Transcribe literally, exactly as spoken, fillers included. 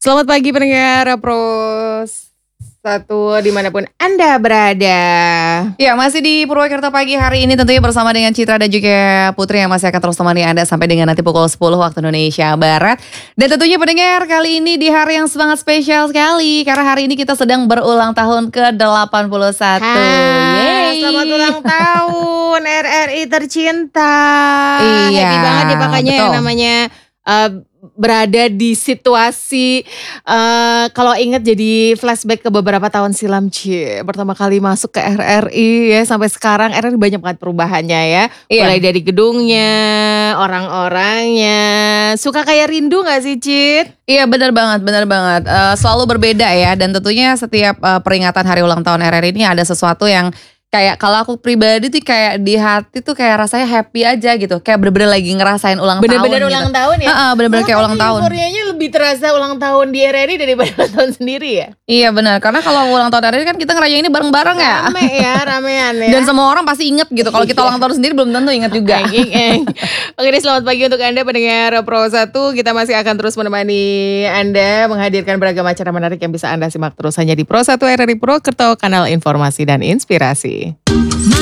Selamat pagi pendengar Pros Satu dimanapun Anda berada. Ya, masih di Purwakarta pagi hari ini tentunya bersama dengan Citra dan juga Putri yang masih akan terus temani Anda sampai dengan nanti pukul sepuluh waktu Indonesia Barat. Dan tentunya pendengar, kali ini di hari yang sangat spesial sekali karena hari ini kita sedang berulang tahun ke delapan puluh satu. Ha, Yeay. selamat ulang tahun R R I tercinta. Iya, Happy banget ya makanya yang betul. namanya uh, berada di situasi uh, kalau ingat jadi flashback ke beberapa tahun silam, Cie. Pertama kali masuk ke R R I ya, sampai sekarang R R I banyak banget perubahannya ya. Iya. Mulai dari gedungnya, orang-orangnya. Suka kayak rindu gak sih, Cit? Iya, benar banget, benar banget. Eh, selalu berbeda ya, dan tentunya setiap eh, peringatan hari ulang tahun R R I ini ada sesuatu yang kayak kalau aku pribadi tuh kayak di hati tuh kayak rasanya happy aja gitu, kayak bener-bener lagi ngerasain ulang Bener-bener tahun ulang gitu. tahun ya? Heeh, bener-bener kayak ulang tahun. Euforianya lebih terasa ulang tahun di R R I daripada ulang tahun sendiri ya? Iya benar, karena kalau ulang tahun R R I kan kita ngerayain ini bareng-bareng ya. Rame ya, ramean ya. Dan semua orang pasti inget gitu. Kalau kita ulang tahun sendiri belum tentu inget juga. Eng, eng, eng. Oke deh, selamat pagi untuk Anda pendengar Pro satu. Kita masih akan terus menemani Anda, menghadirkan beragam acara menarik yang bisa Anda simak terus hanya di Pro satu R R I Purwokerto, kanal informasi dan inspirasi.